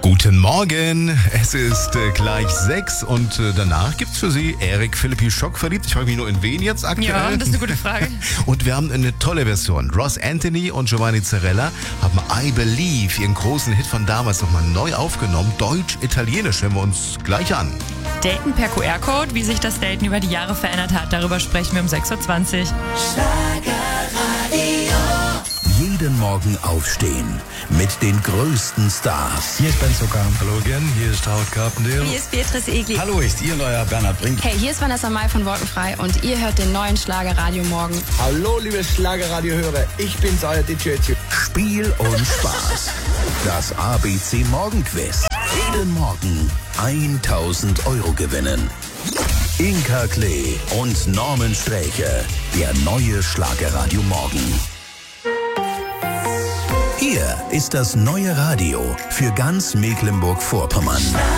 Guten Morgen, es ist gleich 6 und danach gibt's für Sie Erik Philippi schockverliebt. Ich frage mich nur, in wen jetzt aktuell? Ja, das ist eine gute Frage. Und wir haben eine tolle Version. Ross Anthony und Giovanni Zarella haben I Believe, ihren großen Hit von damals, nochmal neu aufgenommen. Deutsch-Italienisch, hören wir uns gleich an. Daten per QR-Code, wie sich das Daten über die Jahre verändert hat, darüber sprechen wir um 6.20 Uhr. Jeden Morgen aufstehen mit den größten Stars. Hier ist Ben Zucker. Hallo again, hier ist Howard Carpendale. Hier ist Beatrice Egli. Hallo, ist Ihr neuer Bernhard Brink. Hey, hier ist Vanessa Mai von Wolkenfrei und ihr hört den neuen Schlager Radio Morgen. Hallo, liebe Schlagerradiohörer, ich bin's, euer DJ Typ. Spiel und Spaß. Das ABC Morgenquiz. Jeden Morgen 1.000 € gewinnen. Inka Klee und Norman Sträche. Der neue Schlagerradio Morgen. Hier ist das neue Radio für ganz Mecklenburg-Vorpommern.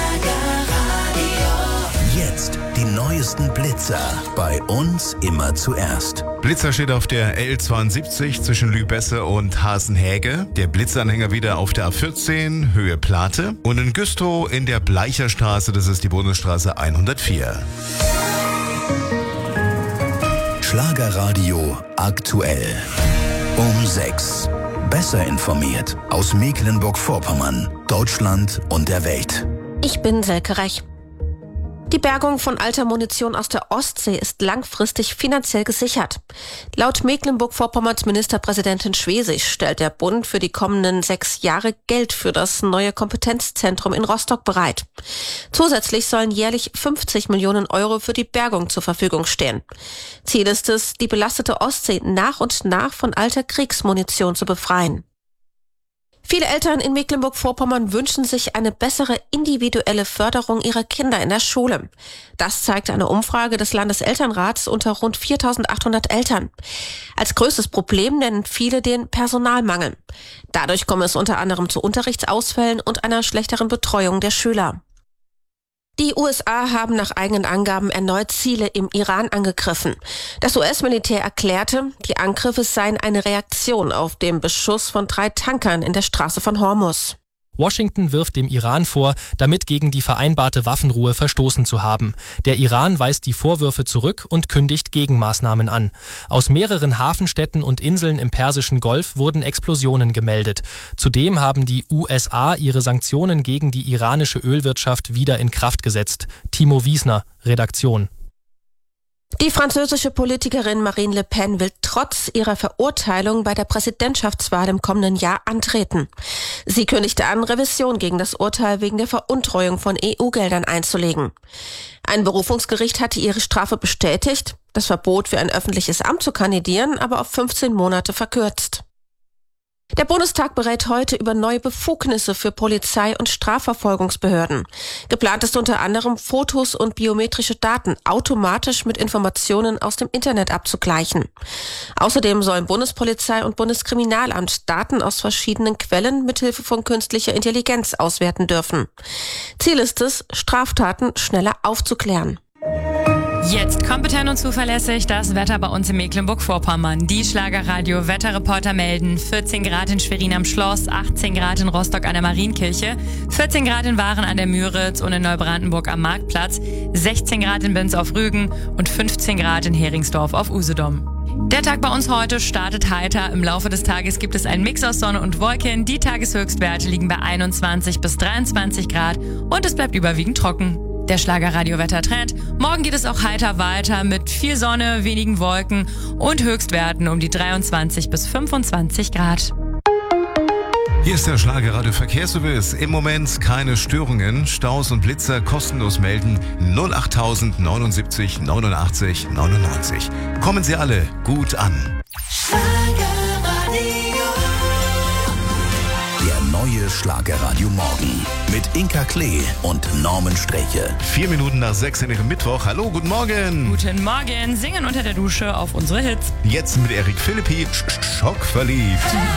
Jetzt die neuesten Blitzer. Bei uns immer zuerst. Blitzer steht auf der L72 zwischen Lübesse und Hasenhäge. Der Blitzanhänger wieder auf der A14, Höhe Plate. Und in Güstrow in der Bleicherstraße, das ist die Bundesstraße 104. Schlagerradio aktuell. Um 6. Besser informiert aus Mecklenburg-Vorpommern, Deutschland und der Welt. Ich bin Selke Rech. Die Bergung von alter Munition aus der Ostsee ist langfristig finanziell gesichert. Laut Mecklenburg-Vorpommerns Ministerpräsidentin Schwesig stellt der Bund für die kommenden 6 Jahre Geld für das neue Kompetenzzentrum in Rostock bereit. Zusätzlich sollen jährlich 50 Millionen € für die Bergung zur Verfügung stehen. Ziel ist es, die belastete Ostsee nach und nach von alter Kriegsmunition zu befreien. Viele Eltern in Mecklenburg-Vorpommern wünschen sich eine bessere individuelle Förderung ihrer Kinder in der Schule. Das zeigt eine Umfrage des Landeselternrats unter rund 4.800 Eltern. Als größtes Problem nennen viele den Personalmangel. Dadurch komme es unter anderem zu Unterrichtsausfällen und einer schlechteren Betreuung der Schüler. Die USA haben nach eigenen Angaben erneut Ziele im Iran angegriffen. Das US-Militär erklärte, die Angriffe seien eine Reaktion auf den Beschuss von 3 Tankern in der Straße von Hormuz. Washington wirft dem Iran vor, damit gegen die vereinbarte Waffenruhe verstoßen zu haben. Der Iran weist die Vorwürfe zurück und kündigt Gegenmaßnahmen an. Aus mehreren Hafenstädten und Inseln im Persischen Golf wurden Explosionen gemeldet. Zudem haben die USA ihre Sanktionen gegen die iranische Ölwirtschaft wieder in Kraft gesetzt. Timo Wiesner, Redaktion. Die französische Politikerin Marine Le Pen will trotz ihrer Verurteilung bei der Präsidentschaftswahl im kommenden Jahr antreten. Sie kündigte an, Revision gegen das Urteil wegen der Veruntreuung von EU-Geldern einzulegen. Ein Berufungsgericht hatte ihre Strafe bestätigt, das Verbot für ein öffentliches Amt zu kandidieren aber auf 15 Monate verkürzt. Der Bundestag berät heute über neue Befugnisse für Polizei- und Strafverfolgungsbehörden. Geplant ist unter anderem, Fotos und biometrische Daten automatisch mit Informationen aus dem Internet abzugleichen. Außerdem sollen Bundespolizei und Bundeskriminalamt Daten aus verschiedenen Quellen mithilfe von künstlicher Intelligenz auswerten dürfen. Ziel ist es, Straftaten schneller aufzuklären. Jetzt kompetent und zuverlässig das Wetter bei uns in Mecklenburg-Vorpommern. Die Schlagerradio-Wetterreporter melden 14 Grad in Schwerin am Schloss, 18 Grad in Rostock an der Marienkirche, 14 Grad in Waren an der Müritz und in Neubrandenburg am Marktplatz, 16 Grad in Binz auf Rügen und 15 Grad in Heringsdorf auf Usedom. Der Tag bei uns heute startet heiter. Im Laufe des Tages gibt es einen Mix aus Sonne und Wolken. Die Tageshöchstwerte liegen bei 21 bis 23 Grad und es bleibt überwiegend trocken. Der Schlagerradio-Wettertrend. Morgen geht es auch heiter weiter mit viel Sonne, wenigen Wolken und Höchstwerten um die 23 bis 25 Grad. Hier ist der Schlagerradio Verkehrsservice. Im Moment keine Störungen. Staus und Blitzer kostenlos melden 08000 79 89 99. Kommen Sie alle gut an. Der neue Schlagerradio Morgen mit Inka Klee und Norman Sträche. 4 Minuten nach 6 in Ihrem Mittwoch. Hallo, guten Morgen. Guten Morgen, singen unter der Dusche auf unsere Hits. Jetzt mit Erik Philippi, schockverliebt.